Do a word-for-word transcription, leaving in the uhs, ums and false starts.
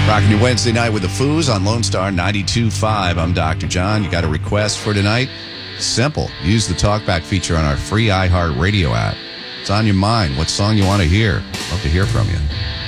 Rocking your Wednesday night with the Foos on Lone Star ninety-two point five. I'm Doctor John. You got a request for tonight? Simple. Use the talkback feature on our free iHeart Radio app. It's on your mind. What song you want to hear? Love to hear from you.